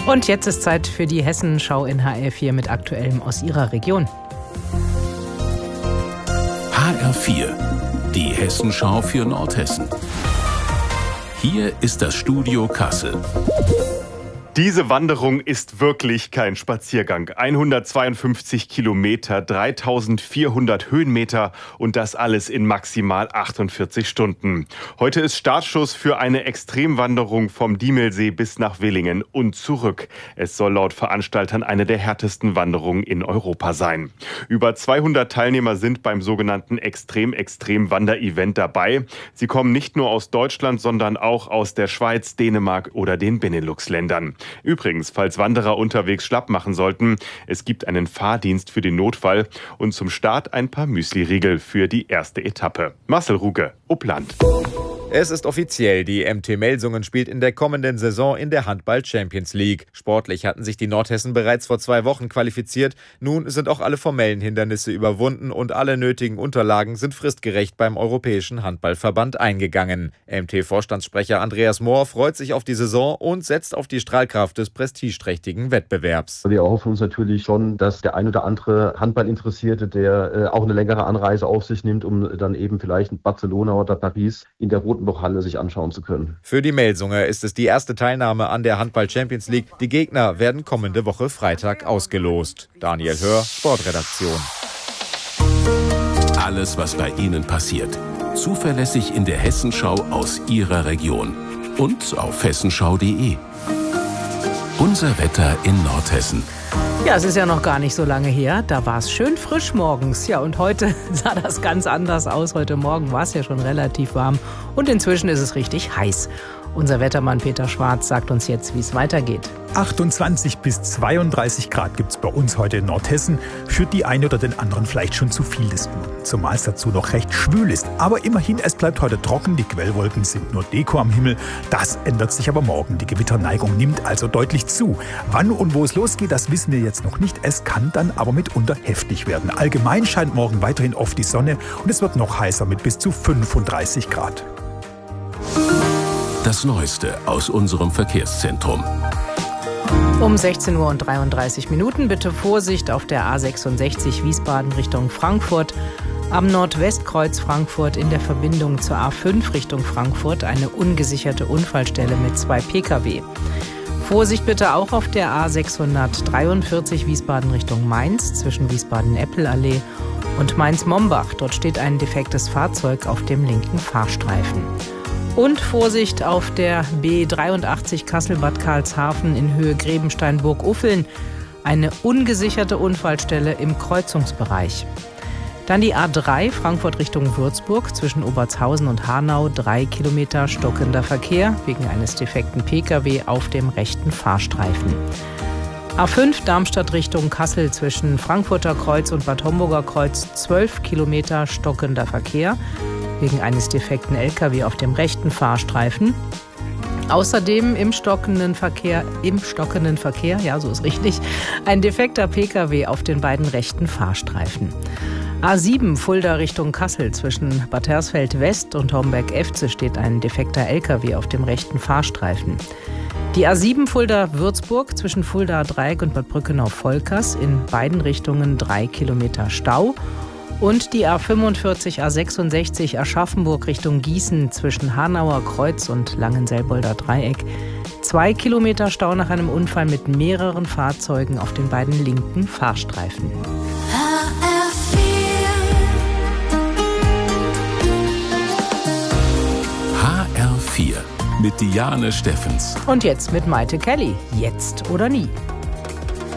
Und jetzt ist Zeit für die Hessenschau in HR4 mit Aktuellem aus Ihrer Region. HR4, die Hessenschau für Nordhessen. Hier ist das Studio Kassel. Diese Wanderung ist wirklich kein Spaziergang. 152 Kilometer, 3400 Höhenmeter und das alles in maximal 48 Stunden. Heute ist Startschuss für eine Extremwanderung vom Diemelsee bis nach Willingen und zurück. Es soll laut Veranstaltern eine der härtesten Wanderungen in Europa sein. Über 200 Teilnehmer sind beim sogenannten Extrem-Wander-Event dabei. Sie kommen nicht nur aus Deutschland, sondern auch aus der Schweiz, Dänemark oder den Benelux-Ländern. Übrigens, falls Wanderer unterwegs schlapp machen sollten, es gibt einen Fahrdienst für den Notfall und zum Start ein paar Müsli-Riegel für die erste Etappe. Marcel Ruge, Uppland. Es ist offiziell, die MT Melsungen spielt in der kommenden Saison in der Handball Champions League. Sportlich hatten sich die Nordhessen bereits vor 2 Wochen qualifiziert. Nun sind auch alle formellen Hindernisse überwunden und alle nötigen Unterlagen sind fristgerecht beim Europäischen Handballverband eingegangen. MT-Vorstandssprecher Andreas Mohr freut sich auf die Saison und setzt auf die Strahlkraft des prestigeträchtigen Wettbewerbs. Wir erhoffen uns natürlich schon, dass der ein oder andere Handballinteressierte, der auch eine längere Anreise auf sich nimmt, um dann eben vielleicht in Barcelona oder Paris in der Rotenburg-Halle sich anschauen zu können. Für die Melsunger ist es die erste Teilnahme an der Handball Champions League. Die Gegner werden kommende Woche Freitag ausgelost. Daniel Hör, Sportredaktion. Alles, was bei Ihnen passiert. Zuverlässig in der Hessenschau aus Ihrer Region. Und auf hessenschau.de. Unser Wetter in Nordhessen. Ja, es ist ja noch gar nicht so lange her. Da war es schön frisch morgens. Ja, und heute sah das ganz anders aus. Heute Morgen war es ja schon relativ warm. Und inzwischen ist es richtig heiß. Unser Wettermann Peter Schwarz sagt uns jetzt, wie es weitergeht. 28 bis 32 Grad gibt es bei uns heute in Nordhessen. Für die einen oder den anderen vielleicht schon zu viel des Guten. Zumal es dazu noch recht schwül ist. Aber immerhin, es bleibt heute trocken. Die Quellwolken sind nur Deko am Himmel. Das ändert sich aber morgen. Die Gewitterneigung nimmt also deutlich zu. Wann und wo es losgeht, das wissen wir jetzt noch nicht. Es kann dann aber mitunter heftig werden. Allgemein scheint morgen weiterhin oft die Sonne und es wird noch heißer mit bis zu 35 Grad. Das Neueste aus unserem Verkehrszentrum. Um 16:33 Uhr bitte Vorsicht auf der A66 Wiesbaden Richtung Frankfurt. Am Nordwestkreuz Frankfurt in der Verbindung zur A5 Richtung Frankfurt eine ungesicherte Unfallstelle mit 2 Pkw. Vorsicht bitte auch auf der A643 Wiesbaden Richtung Mainz zwischen Wiesbaden-Eppelallee und Mainz-Mombach. Dort steht ein defektes Fahrzeug auf dem linken Fahrstreifen. Und Vorsicht auf der B83 Kassel-Bad Karlshafen in Höhe Grebenstein-Burg-Uffeln. Eine ungesicherte Unfallstelle im Kreuzungsbereich. Dann die A3 Frankfurt Richtung Würzburg zwischen Obertshausen und Hanau. 3 Kilometer stockender Verkehr wegen eines defekten Pkw auf dem rechten Fahrstreifen. A5 Darmstadt Richtung Kassel zwischen Frankfurter Kreuz und Bad Homburger Kreuz. 12 Kilometer stockender Verkehr wegen eines defekten Lkw auf dem rechten Fahrstreifen. Außerdem im stockenden Verkehr, ja, so ist richtig, ein defekter Pkw auf den beiden rechten Fahrstreifen. A7 Fulda Richtung Kassel zwischen Bad Hersfeld West und Homberg-Efze steht ein defekter Lkw auf dem rechten Fahrstreifen. Die A7 Fulda-Würzburg zwischen Fulda-Dreieck und Bad Brückenau-Volkers in beiden Richtungen 3 Kilometer Stau. Und die A45 A66 Aschaffenburg Richtung Gießen zwischen Hanauer Kreuz und Langenselbolder Dreieck. 2 Kilometer Stau nach einem Unfall mit mehreren Fahrzeugen auf den beiden linken Fahrstreifen. HR4 mit Diane Steffens. Und jetzt mit Maite Kelly. Jetzt oder nie.